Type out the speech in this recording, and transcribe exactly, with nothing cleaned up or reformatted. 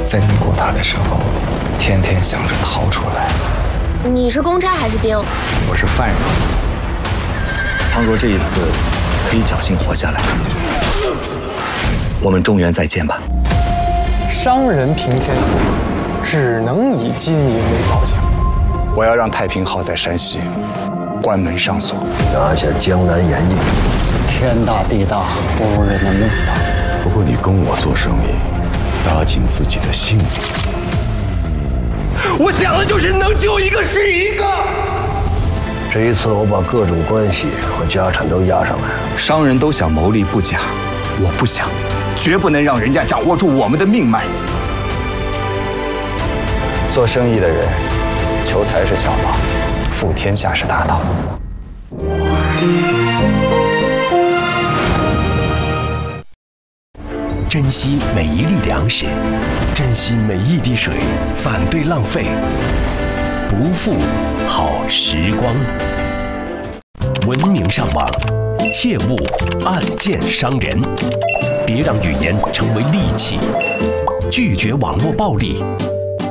在你过塔的时候，天天想着逃出来。 你是公差还是兵？ 我是犯人。倘若这一次可以侥幸活下来，我们中原再见吧。 商人平天下，只能以金银为报价。 我要让太平号在山西关门上锁， 拿下江南盐业。 天大地大，不如人的命大。 不过你跟我做生意，搭紧自己的性命。 我想的就是能救一个是一个。 这一次我把各种关系和家产都押上来。 商人都想谋利不假，我不想，绝不能让人家掌握住我们的命脉。 做生意的人，求财是小道，富天下是大道。 珍惜每一粒粮食，珍惜每一滴水，反对浪费，不负好时光。文明上网，切勿暗箭伤人，别让语言成为利器，拒绝网络暴力，